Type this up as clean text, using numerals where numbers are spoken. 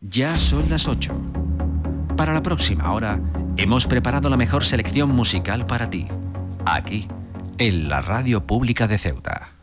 Ya son las 8. Para la próxima hora, hemos preparado la mejor selección musical para ti, aquí, en la Radio Pública de Ceuta.